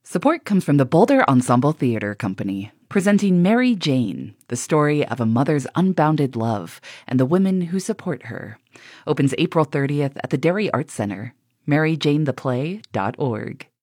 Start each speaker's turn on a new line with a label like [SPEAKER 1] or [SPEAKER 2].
[SPEAKER 1] Support comes from the Boulder Ensemble Theater Company, presenting Mary Jane, the story of a mother's unbounded love and the women who support her. Opens April 30th at the Derry Arts Center. MaryJaneThePlay.org.